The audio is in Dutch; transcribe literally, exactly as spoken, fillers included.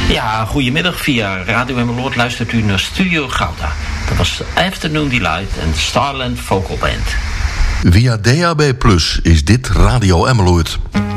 Ja, goedemiddag. Via Radio Emmeloord luistert u naar Studio Gouda. Dat was Afternoon Delight en Starland Vocal Band. Via D A B plus is dit Radio Emmeloord.